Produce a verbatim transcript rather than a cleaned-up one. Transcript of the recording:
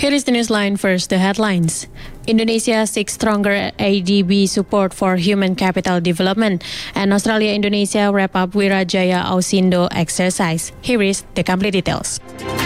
Here is the newsline. First, the headlines. Indonesia seeks stronger A D B support for human capital development, and Australia-Indonesia wrap up Wirajaya Ausindo exercise. Here is the complete details.